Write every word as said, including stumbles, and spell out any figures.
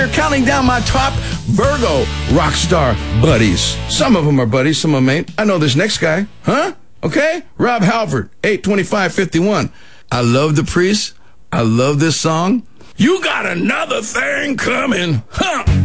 Counting down my top Virgo rock star buddies. Some of them are buddies, some of them ain't. I know this next guy. Huh? Okay? Rob Halford, eight twenty-five fifty-one. I love the Priest. I love this song. You got another thing coming. Huh?